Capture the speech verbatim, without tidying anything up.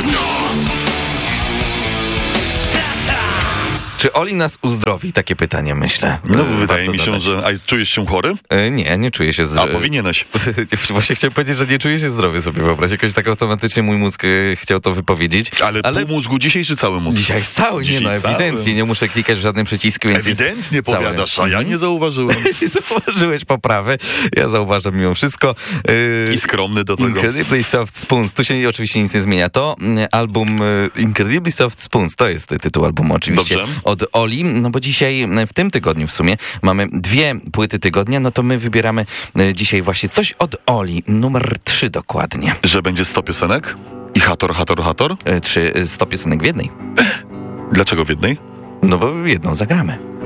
Czy Oli nas uzdrowi? Takie pytanie, myślę. No, wydaje Warto mi się, zadać. że... A czujesz się chory? E, Nie, nie czuję się A zdrowy. powinieneś. Właśnie chciałem powiedzieć, że nie czuję się zdrowy, sobie wyobraź. Jakoś tak automatycznie mój mózg e, chciał to wypowiedzieć. Ale, Ale pół mózgu dzisiaj czy cały mózg? dzisiaj jest cały, Dzisiaj nie no, cały. ewidentnie. Nie muszę klikać w żadnym przycisku, więc jest Ewidentnie cały. powiadasz, a ja nie zauważyłem. Nie zauważyłeś poprawy. Ja zauważam mimo wszystko. E, I skromny do tego. Incredibly Soft Spoons. Tu się oczywiście nic nie zmienia. To mm, album e, Incredibly Soft Spoons. To jest tytuł albumu oczywiście. Dobrze. Od Oli. No bo dzisiaj, e, w tym tygodniu w sumie, mamy dwie płyty tygodnia. No to my wybieramy e, dzisiaj właśnie coś od Oli. Numer trzy dokładnie. Że będzie sto piosenek? I hator, hator, hator? E, trzy, e, sto piosenek w jednej. Dlaczego w jednej? No bo jedną zagramy.